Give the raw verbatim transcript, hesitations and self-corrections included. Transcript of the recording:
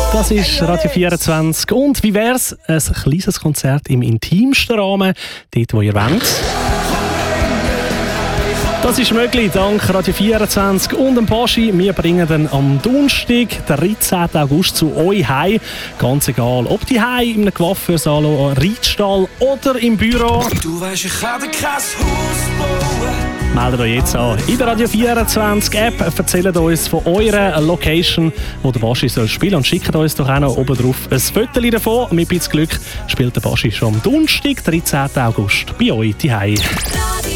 Das ist Radio vierundzwanzig. Und wie wär's? Ein kleines Konzert im intimsten Rahmen, dort wo ihr wollt. Das ist möglich, dank Radio vierundzwanzig und dem Baschi. Wir bringen dann am Donnerstag, dreizehnten August, zu euch heim. Ganz egal, ob die heim in einem Coiffeursalon, einem Reitstall oder im Büro. Du weißt, ich kann dir kein Haus bauen. Meldet euch jetzt an in der Radio vierundzwanzig App, erzählt uns von eurer Location, wo der Baschi soll spielen, und schickt uns doch auch noch oben drauf ein Foto davon. Mit ein bisschen Glück spielt der Baschi schon am Donnerstag, dreizehnten August, bei euch zu Hause.